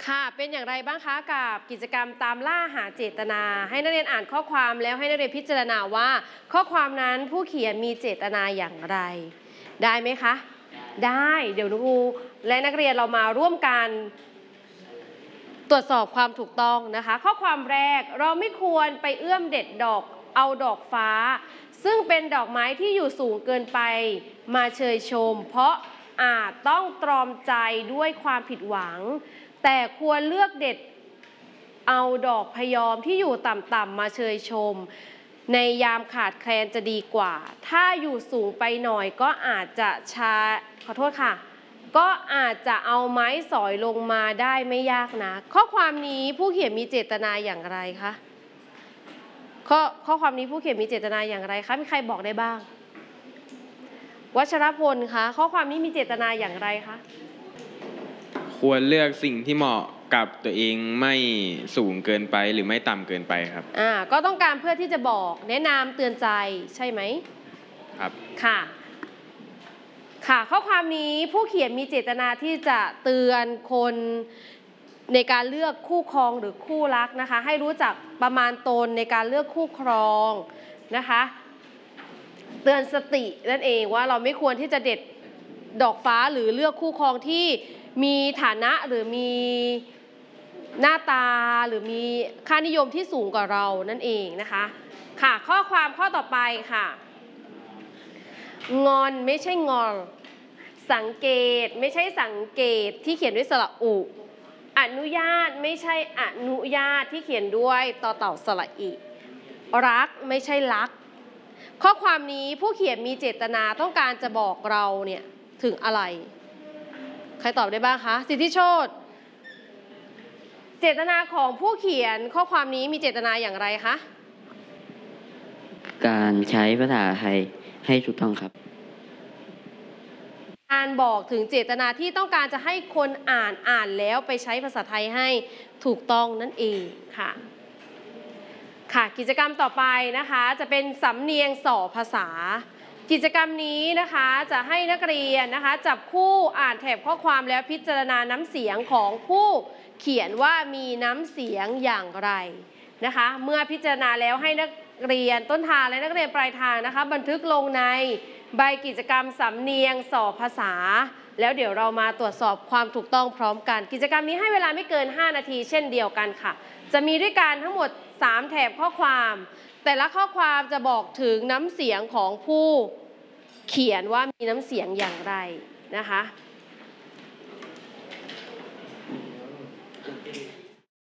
ค่ะเป็นอย่างไรบ้างคะกับกิจกรรมตามล่าหาเจตนาให้นักเรียนอ่านข้อความแล้วให้นักเรียนพิจารณาว่าข้อความนั้นผู้เขียนมีเจตนาอย่างไรได้ไหมคะได้เดี๋ยวครูและนักเรียนเรามาร่วมกันตรวจสอบความถูกต้องนะคะข้อความแรกเราไม่ควรไปเอื้อมเด็ดดอกเอาดอกฟ้าซึ่งเป็นดอกไม้ที่อยู่สูงเกินไปมาเชยชมเพราะอาจต้องตรอมใจด้วยความผิดหวังแต่ควรเลือกเด็ดเอาดอกพยอมที่อยู่ต่ำๆมาเชยชมในยามขาดแคลนจะดีกว่าถ้าอยู่สูงไปหน่อยก็อาจจะขอโทษค่ะก็อาจจะเอาไม้สอยลงมาได้ไม่ยากนะข้อความนี้ผู้เขียนมีเจตนาอย่างไรคะข้อความนี้ผู้เขียนมีเจตนาอย่างไรคะมีใครบอกได้บ้างวัชรพลคะข้อความนี้มีเจตนาอย่างไรคะควรเลือกสิ่งที่เหมาะกับตัวเองไม่สูงเกินไปหรือไม่ต่ำเกินไปครับก็ต้องการเพื่อที่จะบอกแนะนำเตือนใจใช่ไหมครับค่ะข้อความนี้ผู้เขียนมีเจตนาที่จะเตือนคนในการเลือกคู่ครองหรือคู่รักนะคะให้รู้จักประมาณตนในการเลือกคู่ครองนะคะเตือนสตินั่นเองว่าเราไม่ควรที่จะเด็ดดอกฟ้าหรือเลือกคู่ครองที่มีฐานะหรือมีหน้าตาหรือมีค่านิยมที่สูงกว่าเรานั่นเองนะคะค่ะข้อความข้อต่อไปค่ะงอนไม่ใช่งอนสังเกตไม่ใช่สังเกตที่เขียนด้วยสระอุอนุญาตไม่ใช่อนุญาตที่เขียนด้วยต่อเต่าสระอิรักไม่ใช่รักข้อความนี้ผู้เขียนมีเจตนาต้องการจะบอกเราเนี่ยถึงอะไรใครตอบได้บ้างคะสิทธิโชติเจตนาของผู้เขียนข้อความนี้มีเจตนาอย่างไรคะการใช้ภาษาไทยให้ถูกต้องครับการบอกถึงเจตนาที่ต้องการจะให้คนอ่านแล้วไปใช้ภาษาไทยให้ถูกต้องนั่นเองค่ะกิจกรรมต่อไปนะคะจะเป็นสำเนียงส่อภาษากิจกรรมนี้นะคะจะให้นักเรียนนะคะจับคู่อ่านแถบข้อความแล้วพิจารณาน้ำเสียงของผู้เขียนว่ามีน้ำเสียงอย่างไรนะคะเมื่อพิจารณาแล้วให้นักเรียนต้นทางและนักเรียนปลายทางนะคะบันทึกลงในใบกิจกรรมสำเนียงส่อภาษาแล้วเดี๋ยวเรามาตรวจสอบความถูกต้องพร้อมกันกิจกรรมนี้ให้เวลาไม่เกิน5นาทีเช่นเดียวกันค่ะจะมีด้วยกันทั้งหมด3แถบข้อความแต่ละข้อความจะบอกถึงน้ำเสียงของผู้เขียนว่ามีน้ำเสียงอย่างไรนะคะ